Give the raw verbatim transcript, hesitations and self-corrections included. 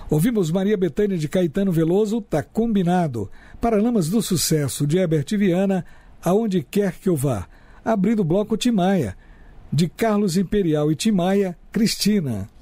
Ouvimos Maria Bethânia de Caetano Veloso, Tá Combinado. Paralamas do Sucesso de Herbert Viana, Aonde Quer Que Eu Vá. Abrindo o bloco Tim Maia, de Carlos Imperial e Tim Maia, Cristina.